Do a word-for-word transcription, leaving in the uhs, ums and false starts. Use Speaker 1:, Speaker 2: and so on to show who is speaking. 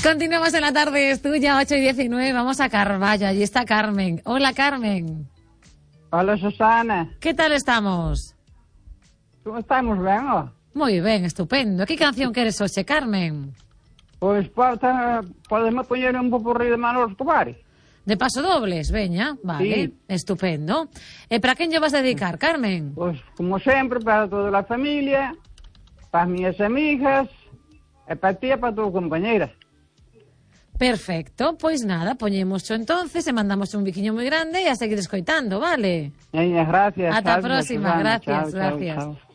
Speaker 1: Continuamos en la tarde, es tuya, ocho y diecinueve. Vamos a Carballo, allí está Carmen. Hola, Carmen.
Speaker 2: Hola, Susana.
Speaker 1: ¿Qué tal estamos?
Speaker 2: ¿Cómo estamos, ben? Oh?
Speaker 1: Moi ben, estupendo. Que canción queres hoxe, Carmen?
Speaker 2: Pois podemos poñer un popurrí de Manolo Escobar.
Speaker 1: De paso dobles, veña, vale,
Speaker 2: Sí.
Speaker 1: estupendo. E para quen lle vas a dedicar, Carmen?
Speaker 2: Pois, como sempre, para toda a familia, para as miñas amigas, e para ti e para a tua compañeira.
Speaker 1: Perfecto, pois nada, poñemos entonces e mandamos un biquiño moi grande e a seguir escoitando, vale?
Speaker 2: Veña, gracias.
Speaker 1: Ata a
Speaker 2: Salve,
Speaker 1: próxima,
Speaker 2: Susana.
Speaker 1: gracias,
Speaker 2: Chao, chao,
Speaker 1: gracias.
Speaker 2: chao.